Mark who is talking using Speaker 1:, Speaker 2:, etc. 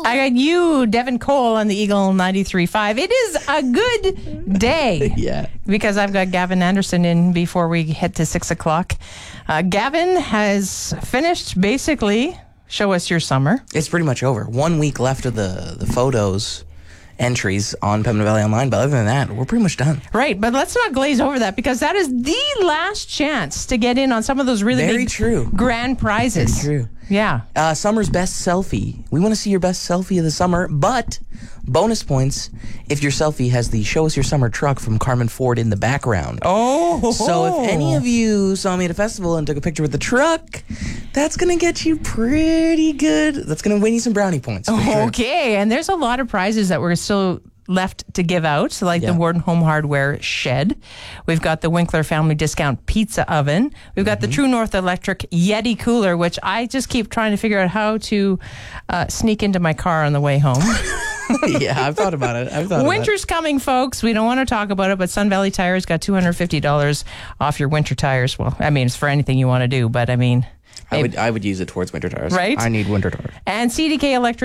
Speaker 1: I got you, Devin Cole, on the Eagle 93.5. It is a good day.
Speaker 2: Yeah.
Speaker 1: Because I've got Gavin Anderson in before we head to 6 o'clock. Gavin has finished basically Show Us Your Summer.
Speaker 2: It's pretty much over. 1 week left of the photos entries on Pembina Valley Online, but other than that, we're pretty much done.
Speaker 1: Right, but let's not glaze over that because that is the last chance to get in on some of those really
Speaker 2: Very
Speaker 1: big
Speaker 2: true.
Speaker 1: grand prizes.
Speaker 2: Very true.
Speaker 1: Yeah.
Speaker 2: Summer's best selfie. We want to see your best selfie of the summer, but bonus points if your selfie has the Show Us Your Summer truck from Carmen Ford in the background.
Speaker 1: Oh.
Speaker 2: So if any of you saw me at a festival and took a picture with the truck, that's going to get you pretty good. That's going to win you some brownie points. For sure.
Speaker 1: Okay, and there's a lot of prizes that we're still left to give out, so like the Warden Home Hardware shed. We've got the Winkler Family Discount Pizza Oven. We've got the True North Electric Yeti Cooler, which I just keep trying to figure out how to sneak into my car on the way home.
Speaker 2: Yeah, I've thought about it.
Speaker 1: Winter's coming, folks. We don't want to talk about it, but Sun Valley Tires got $250 off your winter tires. Well, I mean, it's for anything you want to do, but I mean...
Speaker 2: I would use it towards winter tires.
Speaker 1: Right?
Speaker 2: I need winter tires.
Speaker 1: And CDK Electric